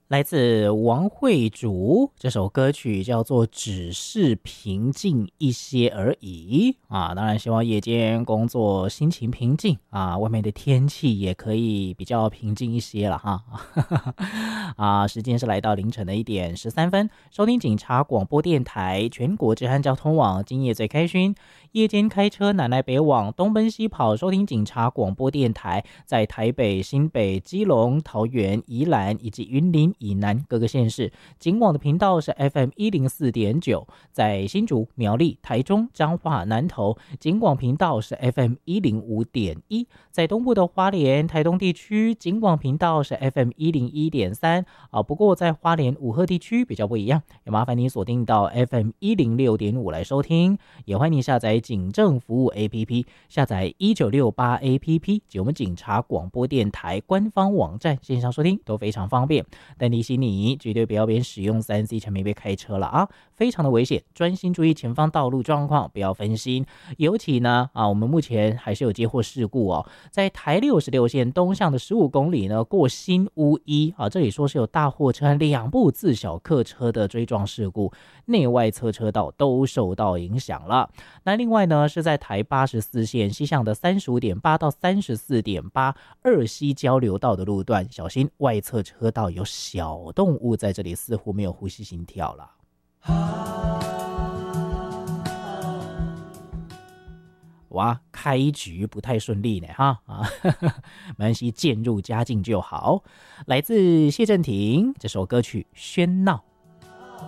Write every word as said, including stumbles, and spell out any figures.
来自王慧竹，这首歌曲叫做只是平静一些而已啊。当然希望夜间工作心情平静啊，外面的天气也可以比较平静一些了哈。啊，时间是来到凌晨的一点十三分，收听警察广播电台全国治安交通网，今夜最开心，夜间开车南来北往，东奔西跑，收听警察广播电台，在台北、新北、基隆、桃园、宜兰以及云林以南各个县市，警广的频道是 F M 一零四点九，在新竹、苗栗、台中、彰化、南投，警广频道是 F M 一零五点一，在东部的花莲、台东地区，警广频道是 F M 一零一点三啊。不过在花莲五鹤地区比较不一样，也麻烦你锁定到 F M 一零六点五来收听，也欢迎你下载警政服务 A P P， 下载一九六八 A P P 及我们警察广播电台官方网站线上收听都非常方便。但提醒你绝对不要边使用 三 C 产品边开车了啊，非常的危险，专心注意前方道路状况，不要分心。尤其呢啊，我们目前还是有接获事故哦，在台六十六线东向的十五公里呢，过新屋一啊，这里说是有大货车和两部自小客车的追撞事故，内外侧车道都受到影响了。那另外呢，是在台八十四线西向的 三十五点八 到 三十四点八 二西交流道的路段，小心外侧车道有小动物在这里似乎没有呼吸心跳了。哇，开局不太顺利呢哈啊，没关系，渐入佳境就好。来自谢震廷这首歌曲《喧闹》。